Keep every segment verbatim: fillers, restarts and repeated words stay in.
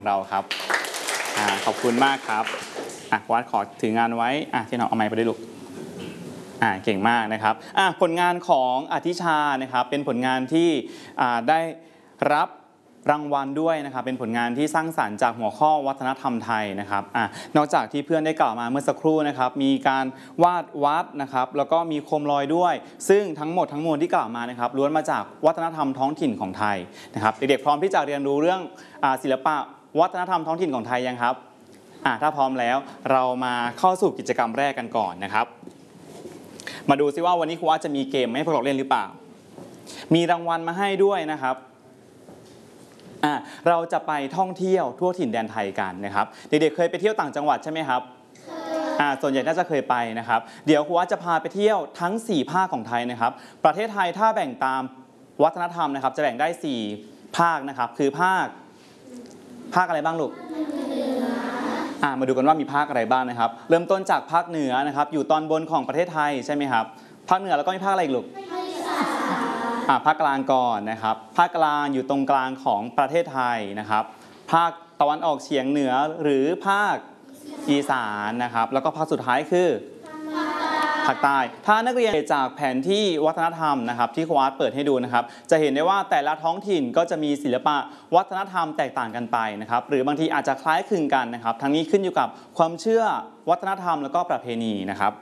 เราครับอ่าขอบคุณมากครับอ่ะวัดขอถืองานไว้อ่ะที่หนอเอาไม้ไปด้วยลูกอ่าเก่งมากนะครับอ่ะผลงานของอธิชานะครับเป็นผลงานที่อ่าได้รับรางวัลด้วยนะครับเป็นผลงานที่สร้างสรรค์จากหัวข้อวัฒนธรรมไทยนะครับอ่ะนอกจากที่เพื่อนได้กล่าวมาเมื่อสักครู่นะครับมีการวาดวัดนะครับแล้วก็มีโคมลอยด้วย ซึ่งทั้งหมดทั้งมวลที่กล่าวมานะครับล้วนมาจากวัฒนธรรมท้องถิ่นของไทยนะครับเด็กๆพร้อมที่จะเรียนรู้เรื่องอ่าศิลปะวัฒนธรรมท้องถิ่นของไทยยังครับอ่ะถ้าพร้อมแล้วเรามาเข้าสู่กิจกรรมแรกกันก่อนนะครับมาดูซิว่าวันนี้ครูว่าจะมีเกมให้พวกเราเล่นหรือเปล่ามีรางวัลมาให้ด้วยนะครับอ่ะเราจะไปท่องเที่ยวทั่วถิ่นแดนไทยกันนะครับเด็กๆเคยไปเที่ยวต่างจังหวัดใช่ไหมครับอ่าส่วนใหญ่น่าจะเคยไปนะครับเดี๋ยวครูว่าจะพาไปเที่ยวทั้งสี่ภาคของไทยนะครับประเทศไทยถ้าแบ่งตามวัฒนธรรมนะครับจะแบ่งได้สี่ภาคนะครับคือภาคภาคอะไรบ้างลูกอ่ามาดูกันว่ามีภาคอะไรบ้างนะครับเริ่มต้นจากภาคเหนือนะครับอยู่ตอนบนของประเทศไทยใช่ไหมครับภาคเหนือแล้วก็มีภาคอะไรอีกลูกอ่าภาคกลางก่อนนะครับภาคกลางอยู่ตรงกลางของประเทศไทยนะครับภาคตะวันออกเฉียงเหนือหรือภาคอีสานนะครับแล้วก็ภาคสุดท้ายคือภาคใต้ถ้านักเรียนจากแผนที่วัฒนธรรมนะครับที่ครูอาร์ตเปิดให้ดูนะครับจะเห็นได้ว่าแต่ละท้องถิ่นก็จะมีศิลปะวัฒนธรรมแตกต่างกันไปนะครับหรือบางทีอาจจะคล้ายคลึงกันนะครับทั้งนี้ขึ้นอยู่กับความเชื่อวัฒนธรรมแล้วก็ประเพณีนะครับ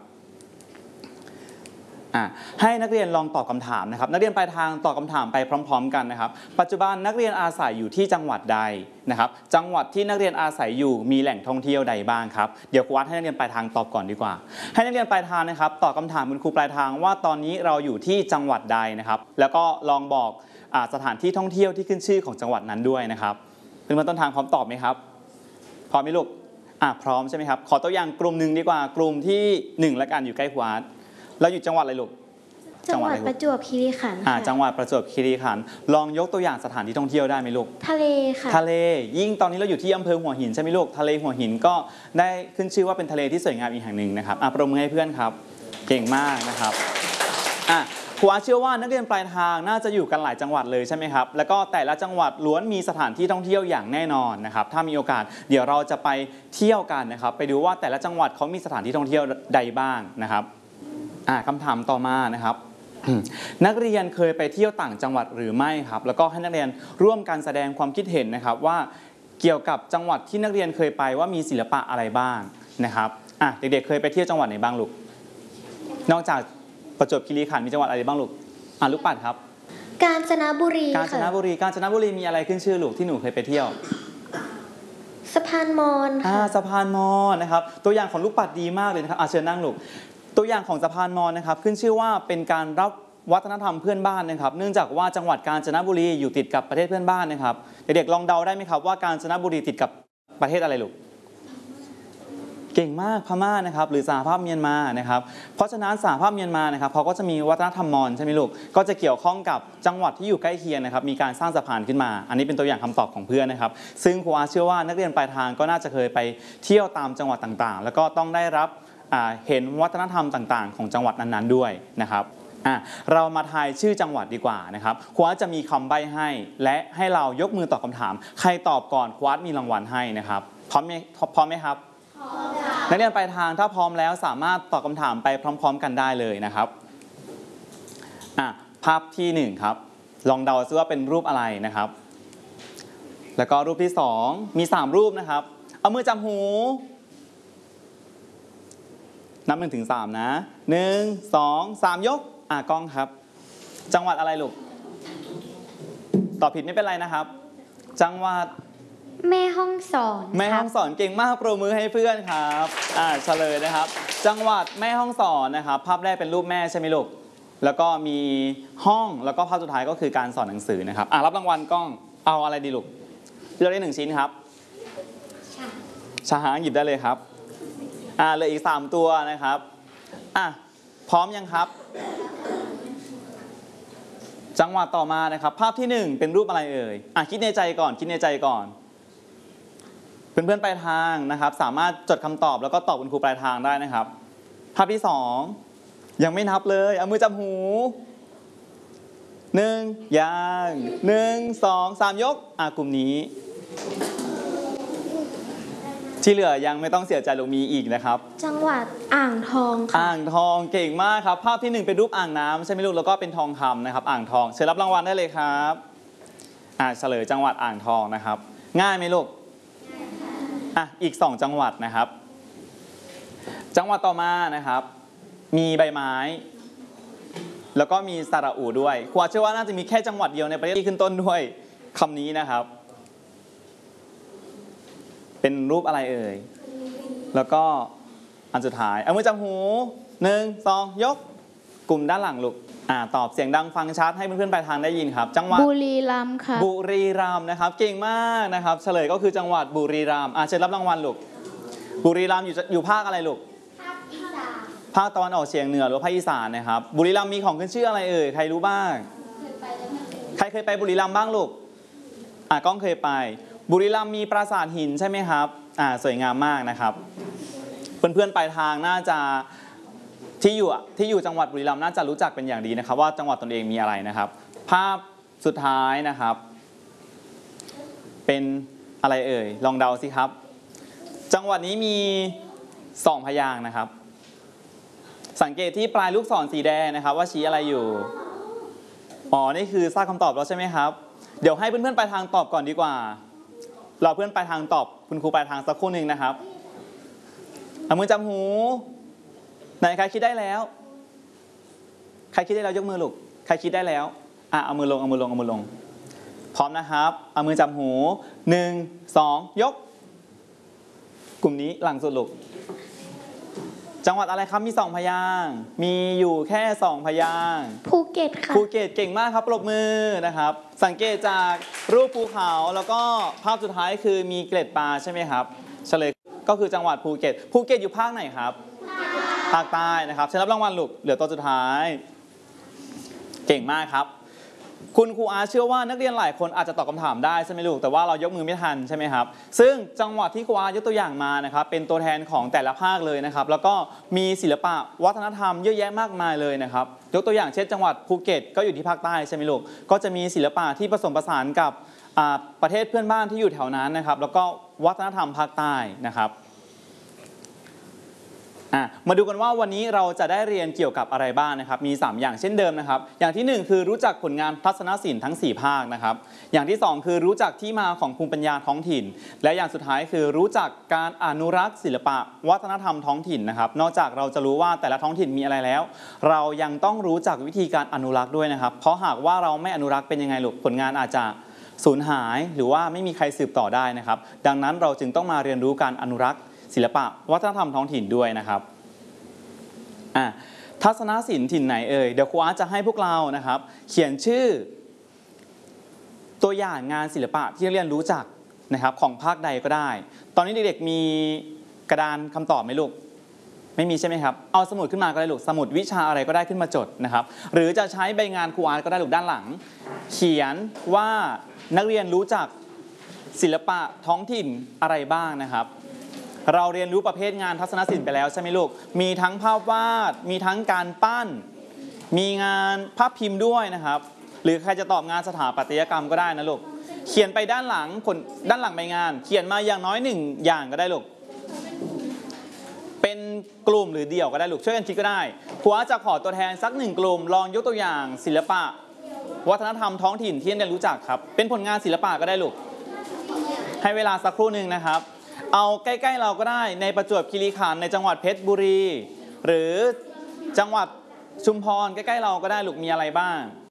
ให้นักเรียนลองตอบคำถามนะครับนักเรียนปลายทางตอบคำถามไปพร้อมๆกันนะครับปัจจุบันนักเรียนอาศัยอยู่ที่จังหวัดใดนะครับจังหวัดที่นักเรียนอาศัยอยู่มีแหล่งท่องเที่ยวใดบ้างครับเดี๋ยวครูวัดให้นักเรียนปลายทางตอบก่อนดีกว่าให้นักเรียนปลายทางนะครับตอบคำถามคุณครูปลายทางว่าตอนนี้เราอยู่ที่จังหวัดใดนะครับแล้วก็ลองบอกสถานที่ท่องเที่ยวที่ขึ้นชื่อของจังหวัดนั้นด้วยนะครับเพื่อนๆต้นทางพร้อมตอบไหมครับพร้อมไหมลูกอ่ะพร้อมใช่ไหมครับขอตัวอย่างกลุ่มหนึ่งดีกว่ากลุ่มที่หนึ่งละกันอยู่ใกล้ครูวัดเราอยู่จังหวัดอะไรลูกจังหวัดประจวบคีรีขันธ์อ่าจังหวัดประจวบคีรีขันธ์ลองยกตัวอย่างสถานที่ท่องเที่ยวได้ไหมลูกทะเลค่ะทะเลยิ่งตอนนี้เราอยู่ที่อำเภอหัวหินใช่ไหมลูกทะเลหัวหินก็ได้ขึ้นชื่อว่าเป็นทะเลที่สวยงามอีกแห่งหนึ่งนะครับอ่ะปรบมือให้เพื่อนครับเก่งมากนะครับอ่ะครูอาเชื่อว่านักเรียนปลายทางน่าจะอยู่กันหลายจังหวัดเลยใช่ไหมครับแล้วก็แต่ละจังหวัดล้วนมีสถานที่ท่องเที่ยวอย่างแน่นอนนะครับถ้ามีโอกาสเดี๋ยวเราจะไปเที่ยวกันนะครับไปดูว่าแต่ละจังหวัดเขามีสถานที่ท่องเที่ยวใดบ้างนะครับอ่ะคำถามต่อมานะครับนักเรียนเคยไปเที่ยวต่างจังหวัดหรือไม่ครับแล้วก็ให้นักเรียนร่วมกันแสดงความคิดเห็นนะครับว่าเกี่ยวกับจังหวัดที่นักเรียนเคยไปว่ามีศิลปะอะไรบ้างนะครับอ่ะเด็กๆเคยไปเที่ยวจังหวัดไหนบ้างลูกนอกจากประจวบคีรีขันธ์มีจังหวัดอะไรบ้างลูกอ่ะลูกปัดครับกาญจนบุรีกาญจนบุรีกาญจนบุรีมีอะไรขึ้นชื่อลูกที่หนูเคยไปเที่ยวสะพานมอญอ่าสะพานมอญนะครับตัวอย่างของลูกปัดดีมากเลยนะครับอ่ะเชิญนั่งลูกตัวอย่างของสะพานมอญนะครับขึ้นชื่อว่าเป็นการรับวัฒนธรรมเพื่อนบ้านนะครับเนื่องจากว่าจังหวัดกาญจนบุรีอยู่ติดกับประเทศเพื่อนบ้านนะครับเด็กๆลองเดาได้ไหมครับว่ากาญจนบุรีติดกับประเทศอะไรลูกเก่งมากพม่านะครับหรือสหภาพเมียนมานะครับเพราะฉะนั้นสหภาพเมียนมานะครับเขาก็จะมีวัฒนธรรมมอญใช่ไหมลูกก็จะเกี่ยวข้องกับจังหวัดที่อยู่ใกล้เคียงนะครับมีการสร้างสะพานขึ้นมาอันนี้เป็นตัวอย่างคำตอบของเพื่อนนะครับซึ่งครูอาเชื่อว่านักเรียนปลายทางก็น่าจะเคยไปเที่ยวตามจังหวัดต่างๆแล้วก็ต้องได้รับเห็นวัฒนธรรมต่างๆของจังหวัดนั้นๆด้วยนะครับอ่ะเรามาทายชื่อจังหวัดดีกว่านะครับครูอาจะมีคำใบ้ให้และให้เรายกมือตอบคำถามใครตอบก่อนครูอามีรางวัลให้นะครับพร้อมไหมพร้อมไหมครับพร้อมค่ะนักเรียนปลายทางถ้าพร้อมแล้วสามารถตอบคำถามไปพร้อมๆกันได้เลยนะครับอ่ะภาพที่หนึ่งครับลองเดาซิว่าเป็นรูปอะไรนะครับแล้วก็รูปที่สองมีสามรูปนะครับเอามือจับหูนับหนึ่งถึงสามนะหนึ่งสองสามยกอ่ะกล้องครับจังหวัดอะไรลูกตอบผิดไม่เป็นไรนะครับจังหวัดแม่ฮ่องสอนแม่ฮ่องสอนเก่งมากปรบมือให้เพื่อนครับอ่าเฉลยนะครับจังหวัดแม่ฮ่องสอนนะครับภาพแรกเป็นรูปแม่ใช่ไหมลูกแล้วก็มีห้องแล้วก็ภาพสุดท้ายก็คือการสอนหนังสือนะครับอ่ะรับรางวัลกล้องเอาอะไรดีลูกเลือกได้หนึ่งชิ้นครับชาหางหยิบได้เลยครับอ่าเหลืออีกสามตัวนะครับอ่ะพร้อมยังครับจังหวัดต่อมานะครับภาพที่หนึ่งเป็นรูปอะไรเอ่ยอ่ะคิดในใจก่อนคิดในใจก่อนเพื่อนๆปลายทางนะครับสามารถจดคำตอบแล้วก็ตอบคุณครูปลายทางได้นะครับภาพที่สองยังไม่นับเลยเอามือจับหูหนึ่งยังหนึ่งสองสามยกอ่ะกลุ่มนี้ที่เหลือยังไม่ต้องเสียใจลูกมีอีกนะครับจังหวัดอ่างทองค่ะอ่างทองเก่งมากครับภาพที่หนึ่งเป็นรูปอ่างน้ำใช่ไหมลูกแล้วก็เป็นทองคำนะครับอ่างทองเชิญรับรางวัลได้เลยครับอ่าเฉลยจังหวัดอ่างทองนะครับง่ายไหมลูกอ่ะอีกสองจังหวัดนะครับจังหวัดต่อมานะครับมีใบไม้แล้วก็มีสระอูด้วยครูเชื่อว่าน่าจะมีแค่จังหวัดเดียวในประเทศที่ขึ้นต้นด้วยคำนี้นะครับเป็นรูปอะไรเอ่ยแล้วก็อันสุดท้ายเอามือจับหูหนึ่งสองยกกลุ่มด้านหลังลูกอ่าตอบเสียงดังฟังชัดให้เพื่อนๆปลายทางได้ยินครับจังหวัดบุรีรัมย์ค่ะบุรีรัมย์นะครับเก่งมากนะครับเฉลยก็คือจังหวัดบุรีรัมย์อ่าเชิญรับรางวัลลูกบุรีรัมย์อยู่อยู่ภาคอะไรลูกภาคอีสานภาคตะวันออกเฉียงเหนือหรือว่าภาคอีสานนะครับบุรีรัมย์มีของขึ้นชื่ออะไรเอ่ยใครรู้บ้างใครเคยไปบุรีรัมย์บ้างลูกอ่ากล้องเคยไปบุรีรัมย์มีปราสาทหินใช่ไหมครับอ่าสวยงามมากนะครับเพื่อนๆปลายทางน่าจะที่อยู่ที่อยู่จังหวัดบุรีรัมย์น่าจะรู้จักเป็นอย่างดีนะครับว่าจังหวัดตนเองมีอะไรนะครับภาพสุดท้ายนะครับเป็นอะไรเอ่ยลองเดาสิครับจังหวัดนี้มีสองพยางค์นะครับสังเกตที่ปลายลูกศรสีแดงนะครับว่าชี้อะไรอยู่อ๋อนี่คือทราบคำตอบแล้วใช่ไหมครับเดี๋ยวให้เพื่อนๆปลายทางตอบก่อนดีกว่าเราเพื่อนปลายทางตอบคุณครูปลายทางสักครู่หนึ่งนะครับเอามือจับหูไหนใครคิดได้แล้วใครคิดได้แล้วยกมือลูกใครคิดได้แล้วอ่ะเอามือลงเอามือลงเอามือลงพร้อมนะครับเอามือจับหูหนึ่งสองยกกลุ่มนี้หลังสุดลูกจังหวัดอะไรครับมีสองพยางค์มีอยู่แค่สองพยางค์ภูเก็ตค่ะภูเก็ตเก่งมากครับปรบมือนะครับสังเกตจากรูปภูเขาแล้วก็ภาพสุดท้ายคือมีเกล็ดปลาใช่ไหมครับเฉลยก็คือจังหวัดภูเก็ตภูเก็ตอยู่ภาคไหนครับภาคใต้นะครับเชิญรับรางวัลลูกเหลือตัวสุดท้ายเก่งมากครับคุณครูอาเชื่อว่านักเรียนหลายคนอาจจะตอบคำถามได้ใช่ไหมลูกแต่ว่าเรายกมือไม่ทันใช่ไหมครับซึ่งจังหวัดที่ครูอายกตัวอย่างมานะครับเป็นตัวแทนของแต่ละภาคเลยนะครับแล้วก็มีศิลปะวัฒนธรรมเยอะแยะมากมายเลยนะครับยกตัวอย่างเช่นจังหวัดภูเก็ตก็อยู่ที่ภาคใต้ใช่ไหมลูกก็จะมีศิลปะที่ผสมผสานกับประเทศเพื่อนบ้านที่อยู่แถวนั้นนะครับแล้วก็วัฒนธรรมภาคใต้นะครับมาดูกันว่าวันนี้เราจะได้เรียนเกี่ยวกับอะไรบ้างนะครับมีสามอย่างเช่นเดิมนะครับอย่างที่หนึ่งคือรู้จักผลงานทัศนศิลป์ทั้งสี่ภาคนะครับอย่างที่สองคือรู้จักที่มาของภูมิปัญญาท้องถิ่นและอย่างสุดท้ายคือรู้จักการอนุรักษ์ศิลปะวัฒนธรรมท้องถิ่นนะครับนอกจากเราจะรู้ว่าแต่ละท้องถิ่นมีอะไรแล้วเรายังต้องรู้จักวิธีการอนุรักษ์ด้วยนะครับเพราะหากว่าเราไม่อนุรักษ์เป็นยังไงลูกผลงานอาจจะสูญหายหรือว่าไม่มีใครสืบต่อได้นะครับดังนั้นเราจึงต้องมาเรียนรู้การอนุรักษ์ศิลปะวัฒนธรรมท้องถิ่นด้วยนะครับทัศนศิลป์ถิ่นไหนเอ่ยเดี๋ยวครูอาร์ตจะให้พวกเรานะครับเขียนชื่อตัวอย่างงานศิลปะที่เรียนรู้จักนะครับของภาคใดก็ได้ตอนนี้เด็กๆมีกระดานคำตอบไหมลูกไม่มีใช่ไหมครับเอาสมุดขึ้นมาก็ได้ลูกสมุดวิชาอะไรก็ได้ขึ้นมาจดนะครับหรือจะใช้ใบงานครูอาร์ตก็ได้ลูกด้านหลังเขียนว่านักเรียนรู้จักศิลปะท้องถิ่นอะไรบ้างนะครับเราเรียนรู้ประเภทงานทัศนศิลป์ไปแล้วใช่ไหมลูกมีทั้งภาพวาดมีทั้งการปั้นมีงานภาพพิมพ์ด้วยนะครับหรือใครจะตอบงานสถาปัตยกรรมก็ได้นะลูกเขียนไปด้านหลังผลด้านหลังใบงานเขียนมาอย่างน้อยหนึ่งอย่างก็ได้ลูกเป็นกลุ่มหรือเดี่ยวก็ได้ลูกช่วยกันคิดก็ได้ครูจะขอตัวแทนสักหนึ่งกลุ่มลองยกตัวอย่างศิลปะวัฒนธรรมท้องถิ่นที่ได้รู้จักครับเป็นผลงานศิลปะก็ได้ลูกให้เวลาสักครู่หนึ่งนะครับเอาใกล้ๆเราก็ได้ในประจวบคีรีขันธ์ในจังหวัดเพชรบุรีหรือจังหวัดชุมพรใกล้ๆเราก็ได้ลูกมีอะไรบ้าง